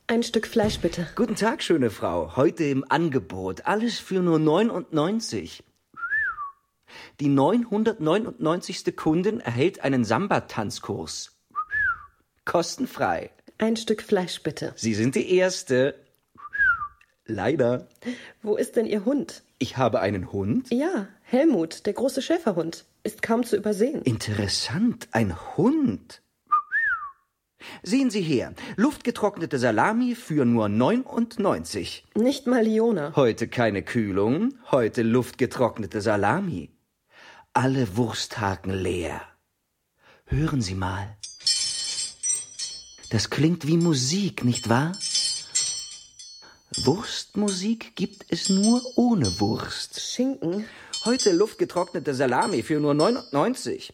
Ein Stück Fleisch, bitte. Guten Tag, schöne Frau. Heute im Angebot. Alles für nur 99. Die 999. Kundin erhält einen Samba-Tanzkurs. Kostenfrei. Ein Stück Fleisch, bitte. Sie sind die Erste. Leider. Wo ist denn Ihr Hund? Ich habe einen Hund? Ja, Helmut, der große Schäferhund. Ist kaum zu übersehen. Interessant, ein Hund. Sehen Sie her, luftgetrocknete Salami für nur 99. Nicht mal Liona. Heute keine Kühlung, heute luftgetrocknete Salami. Alle Wursthaken leer. Hören Sie mal. Das klingt wie Musik, nicht wahr? Wurstmusik gibt es nur ohne Wurst. Schinken? Heute luftgetrocknete Salami für nur 99.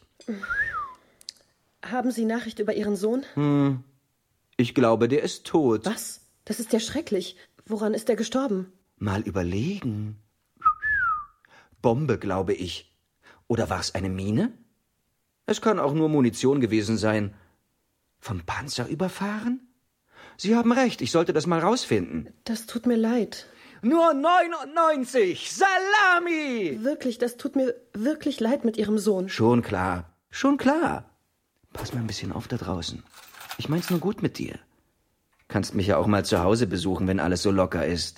Haben Sie Nachricht über Ihren Sohn? Ich glaube, der ist tot. Was? Das ist ja schrecklich. Woran ist er gestorben? Mal überlegen. Bombe, glaube ich. Oder war es eine Mine? Es kann auch nur Munition gewesen sein. Vom Panzer überfahren? Sie haben recht, ich sollte das mal rausfinden. Das tut mir leid. Nur 99! Salami! Wirklich, das tut mir wirklich leid mit Ihrem Sohn. Schon klar, schon klar. Pass mal ein bisschen auf da draußen. Ich mein's nur gut mit dir. Kannst mich ja auch mal zu Hause besuchen, wenn alles so locker ist.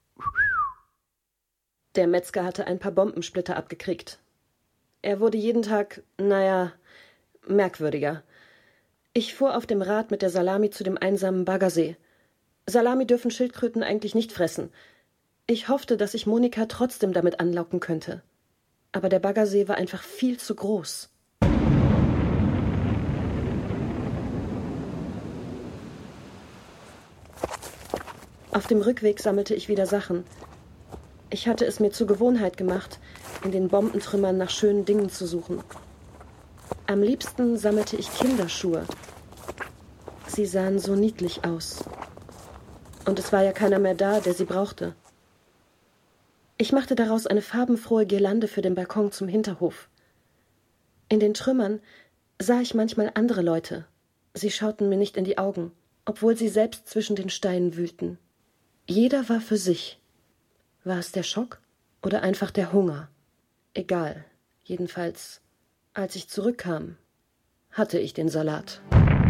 Der Metzger hatte ein paar Bombensplitter abgekriegt. Er wurde jeden Tag, merkwürdiger. Ich fuhr auf dem Rad mit der Salami zu dem einsamen Baggersee. Salami dürfen Schildkröten eigentlich nicht fressen. Ich hoffte, dass ich Monika trotzdem damit anlocken könnte. Aber der Baggersee war einfach viel zu groß. Auf dem Rückweg sammelte ich wieder Sachen. Ich hatte es mir zur Gewohnheit gemacht, in den Bombentrümmern nach schönen Dingen zu suchen. Am liebsten sammelte ich Kinderschuhe. Sie sahen so niedlich aus. Und es war ja keiner mehr da, der sie brauchte. Ich machte daraus eine farbenfrohe Girlande für den Balkon zum Hinterhof. In den Trümmern sah ich manchmal andere Leute. Sie schauten mir nicht in die Augen, obwohl sie selbst zwischen den Steinen wühlten. Jeder war für sich. War es der Schock oder einfach der Hunger? Egal. Jedenfalls, als ich zurückkam, hatte ich den Salat.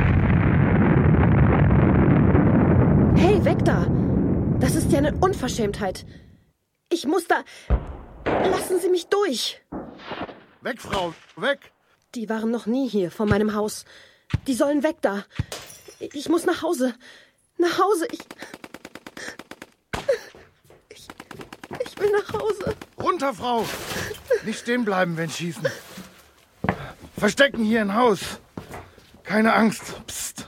Hey, weg da! Das ist ja eine Unverschämtheit. Ich muss da... Lassen Sie mich durch! Weg, Frau, weg! Die waren noch nie hier, vor meinem Haus. Die sollen weg da. Ich muss nach Hause. Nach Hause, Ich will nach Hause. Runter, Frau! Nicht stehen bleiben, wenn schießen. Verstecken hier im Haus. Keine Angst. Psst.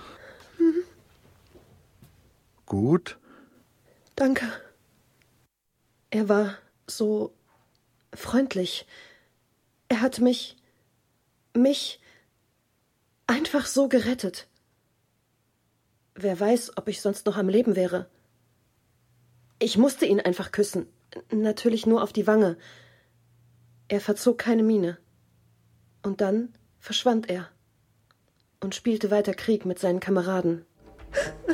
Gut? Danke. Er war so freundlich. Er hat mich einfach so gerettet. Wer weiß, ob ich sonst noch am Leben wäre. Ich musste ihn einfach küssen. Natürlich nur auf die Wange. Er verzog keine Miene. Und dann verschwand er und spielte weiter Krieg mit seinen Kameraden.